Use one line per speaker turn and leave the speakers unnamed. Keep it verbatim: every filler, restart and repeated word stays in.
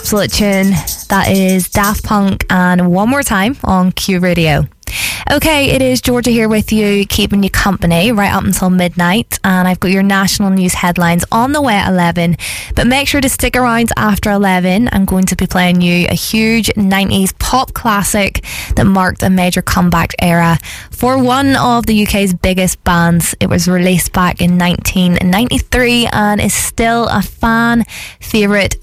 absolute tune. That is Daft Punk and One More Time on Q Radio. Okay, it is Georgia here with you, keeping you company right up until midnight, and I've got your national news headlines on the way at eleven, but make sure to stick around after eleven. I'm going to be playing you a huge nineties pop classic that marked a major comeback era for one of the U K's biggest bands. It was released back in nineteen ninety-three and is still a fan favourite